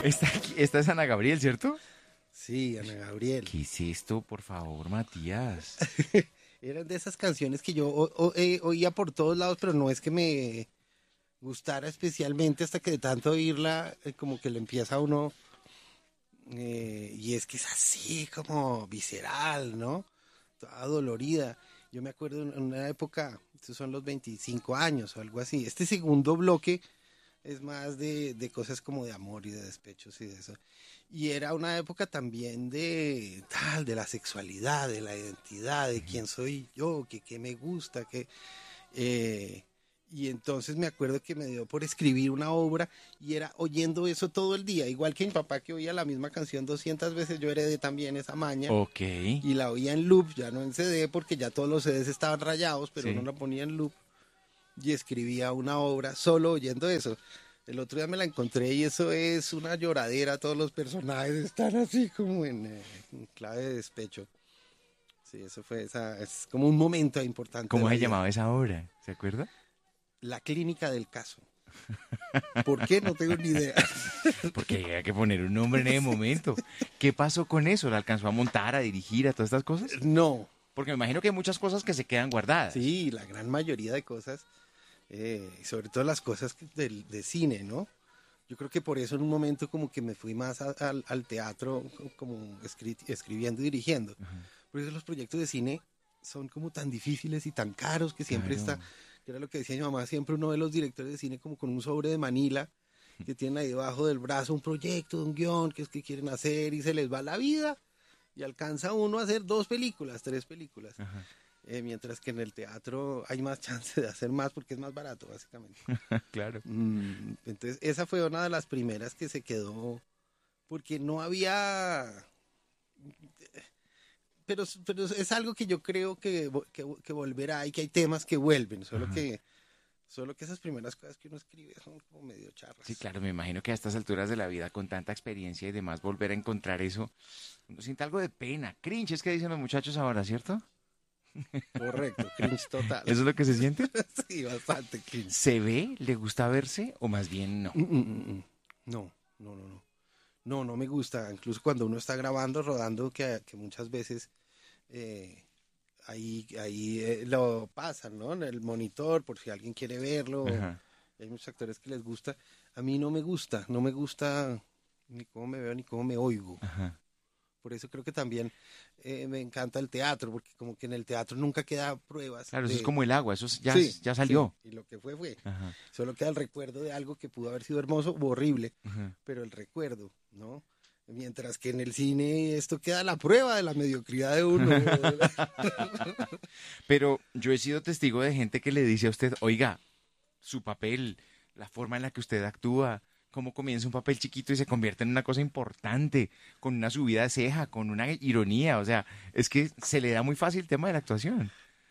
Esta es Ana Gabriel, ¿cierto? Sí, Ana Gabriel. ¿Qué es esto, por favor, Matías? Eran de esas canciones que yo oía por todos lados, pero no es que me gustara especialmente hasta que de tanto oírla, como que le empieza a uno, y es que es así como visceral, ¿no? Toda dolorida. Yo me acuerdo en una época, estos son los 25 años o algo así, este segundo bloque es más de cosas como de amor y de despechos y de eso. Y era una época también de la sexualidad, de la identidad, de quién soy yo, que qué me gusta, eh, y entonces me acuerdo que me dio por escribir una obra y era oyendo eso todo el día, igual que mi papá que oía la misma canción 200 veces, yo heredé también esa maña. Ok. Y la oía en loop, ya no en CD, porque ya todos los CDs estaban rayados, pero Sí. uno la ponía en loop y escribía una obra solo oyendo eso. El otro día me la encontré y eso es una lloradera, todos los personajes están así como en clave de despecho. Sí, es como un momento importante de ¿Cómo la se vida. llamaba esa obra? ¿Se acuerda? La clínica del caso. ¿Por qué? No tengo ni idea. Porque había que poner un nombre en ese momento. ¿Qué pasó con eso? ¿La alcanzó a montar, a dirigir, a todas estas cosas? No, Porque me imagino que hay muchas cosas que se quedan guardadas. sí, la gran mayoría de cosas, sobre todo las cosas de cine, ¿no? Yo creo que por eso en un momento como que me fui más al teatro, como escribiendo y dirigiendo. Por eso los proyectos de cine son como tan difíciles y tan caros que siempre Claro. está, que era lo que decía mi mamá, siempre uno ve los directores de cine como con un sobre de Manila, que tienen ahí debajo del brazo un proyecto, un guión, que es que quieren hacer y se les va la vida y alcanza uno a hacer 2 películas, 3 películas. Ajá. Mientras que en el teatro hay más chance de hacer más porque es más barato, básicamente. Claro. Entonces, esa fue una de las primeras que se quedó, porque no había... Pero es algo que yo creo que volverá y que hay temas que vuelven, solo que esas primeras cosas que uno escribe son como medio charras. Sí, claro, me imagino que a estas alturas de la vida, con tanta experiencia y demás, volver a encontrar eso, uno siente algo de pena. Cringe, es que dicen los muchachos ahora, ¿cierto? Correcto, cringe total. ¿Eso es lo que se siente? Sí, bastante cringe. ¿Se ve? ¿Le gusta verse? ¿O más bien no? No, no, no, no. No, no me gusta. Incluso cuando uno está grabando, rodando, que muchas veces ahí lo pasan, ¿no? En el monitor, por si alguien quiere verlo. Ajá. Hay muchos actores que les gusta. A mí no me gusta. No me gusta ni cómo me veo ni cómo me oigo. Ajá. Por eso creo que también me encanta el teatro, porque como que en el teatro nunca queda pruebas. Claro, eso es como el agua, eso ya, Sí, ya salió. sí, y lo que fue. Ajá. Solo queda el recuerdo de algo que pudo haber sido hermoso o horrible, Ajá. pero el recuerdo, ¿no? Mientras que en el cine esto queda la prueba de la mediocridad de uno. Pero yo he sido testigo de gente que le dice a usted, oiga, su papel, la forma en la que usted actúa, cómo comienza un papel chiquito y se convierte en una cosa importante, con una subida de ceja, con una ironía, o sea, es que se le da muy fácil el tema de la actuación.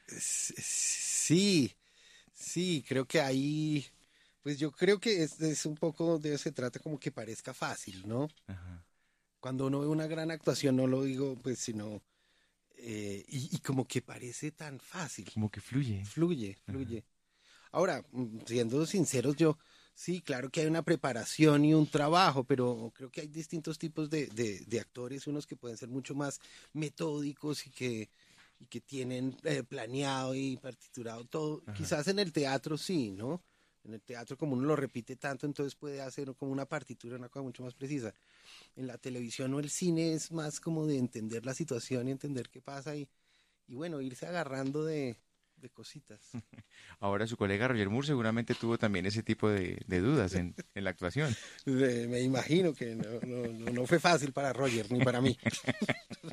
Sí, sí, creo que ahí, pues yo creo que es un poco de eso se trata como que parezca fácil, ¿no? Ajá. Cuando uno ve una gran actuación, no lo digo, pues, sino, y como que parece tan fácil, Como que fluye. fluye. Ahora, siendo sinceros, yo, sí, claro que hay una preparación y un trabajo, pero creo que hay distintos tipos de actores, unos que pueden ser mucho más metódicos y que tienen planeado y partiturado todo. Ajá. Quizás en el teatro sí, ¿no? En el teatro, como uno lo repite tanto, entonces puede hacer como una partitura, una cosa mucho más precisa. En la televisión o el cine es más como de entender la situación y entender qué pasa y bueno, irse agarrando de cositas. Ahora su colega Roger Moore seguramente tuvo también ese tipo de dudas en la actuación. Me imagino que no fue fácil para Roger ni para mí.